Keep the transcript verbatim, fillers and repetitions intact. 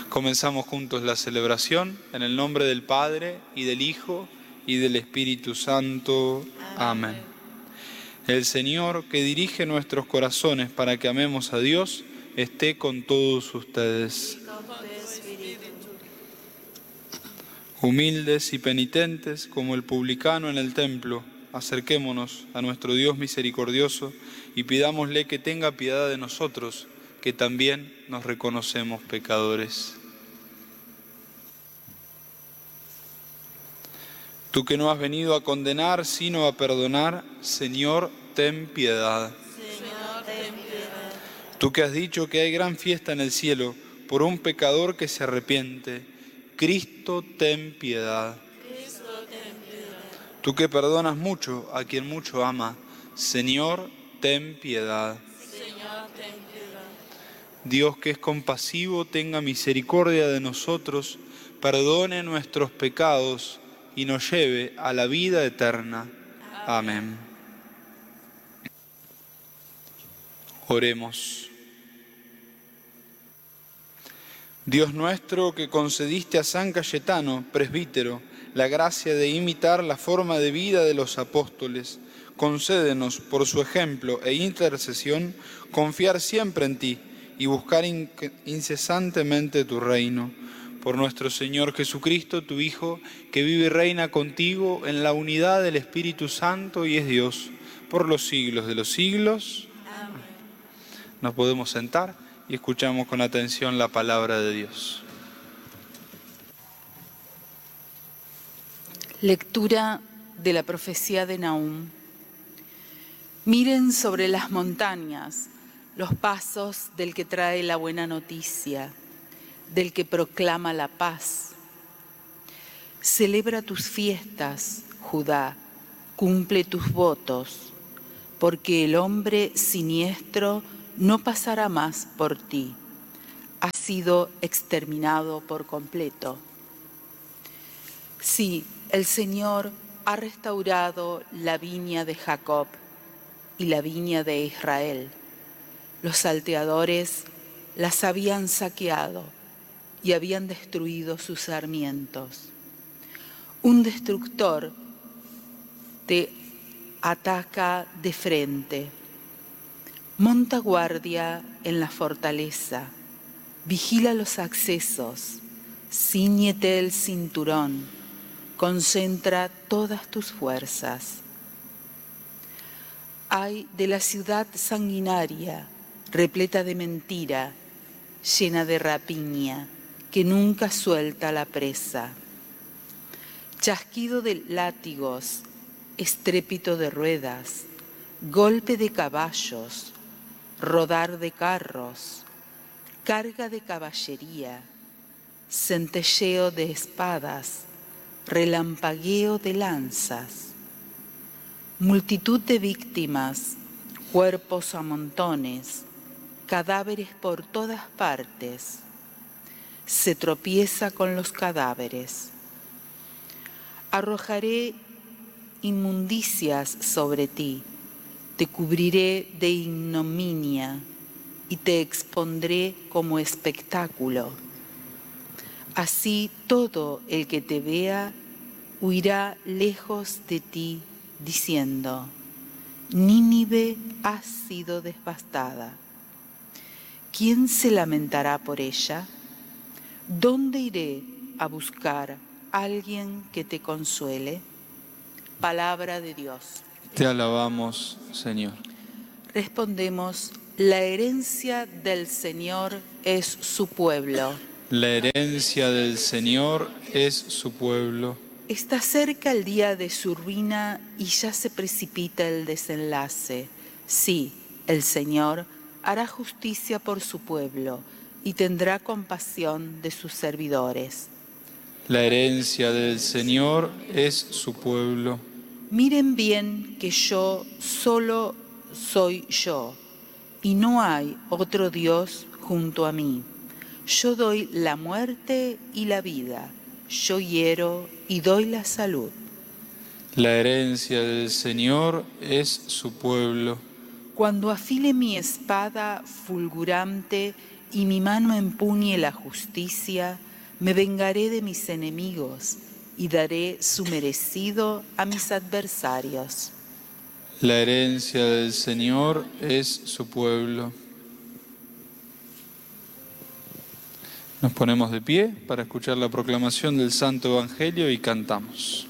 Comenzamos juntos la celebración en el nombre del Padre, y del Hijo, y del Espíritu Santo. Amén. El Señor, que dirige nuestros corazones para que amemos a Dios, esté con todos ustedes. Humildes y penitentes como el publicano en el templo, acerquémonos a nuestro Dios misericordioso y pidámosle que tenga piedad de nosotros, que también nos reconocemos pecadores. Tú que no has venido a condenar, sino a perdonar, Señor, ten piedad. Señor, ten piedad. Tú que has dicho que hay gran fiesta en el cielo por un pecador que se arrepiente, Cristo, ten piedad. Cristo, ten piedad. Tú que perdonas mucho a quien mucho ama, Señor, ten piedad. Señor, ten piedad. Dios que es compasivo, tenga misericordia de nosotros, perdone nuestros pecados y nos lleve a la vida eterna. Amén. Oremos. Dios nuestro, que concediste a San Cayetano, presbítero, la gracia de imitar la forma de vida de los apóstoles, concédenos, por su ejemplo e intercesión, confiar siempre en ti y buscar incesantemente tu reino. Por nuestro Señor Jesucristo, tu Hijo, que vive y reina contigo en la unidad del Espíritu Santo y es Dios, por los siglos de los siglos. Amén. Nos podemos sentar y escuchamos con atención la palabra de Dios. Lectura de la profecía de Nahum. Miren sobre las montañas los pasos del que trae la buena noticia, del que proclama la paz. Celebra tus fiestas, Judá, cumple tus votos, porque el hombre siniestro no pasará más por ti, ha sido exterminado por completo. Sí, el Señor ha restaurado la viña de Jacob y la viña de Israel. Los salteadores las habían saqueado y habían destruido sus sarmientos. Un destructor te ataca de frente. Monta guardia en la fortaleza, vigila los accesos, cíñete el cinturón, concentra todas tus fuerzas. Ay de la ciudad sanguinaria, repleta de mentira, llena de rapiña, que nunca suelta la presa. Chasquido de látigos, estrépito de ruedas, golpe de caballos, rodar de carros, carga de caballería, centelleo de espadas, relampagueo de lanzas, multitud de víctimas, cuerpos a montones, cadáveres por todas partes. Se tropieza con los cadáveres. Arrojaré inmundicias sobre ti, te cubriré de ignominia y te expondré como espectáculo. Así todo el que te vea huirá lejos de ti, diciendo: Nínive ha sido devastada. ¿Quién se lamentará por ella? ¿Dónde iré a buscar a alguien que te consuele? Palabra de Dios. Te alabamos, Señor. Respondemos: la herencia del Señor es su pueblo. La herencia del Señor es su pueblo. Está cerca el día de su ruina y ya se precipita el desenlace. Sí, el Señor hará justicia por su pueblo y tendrá compasión de sus servidores. La herencia del Señor es su pueblo. Miren bien que yo solo soy yo, y no hay otro Dios junto a mí. Yo doy la muerte y la vida, yo hiero y doy la salud. La herencia del Señor es su pueblo. Cuando afile mi espada fulgurante y mi mano empuñe la justicia, me vengaré de mis enemigos y daré su merecido a mis adversarios. La herencia del Señor es su pueblo. Nos ponemos de pie para escuchar la proclamación del Santo Evangelio y cantamos.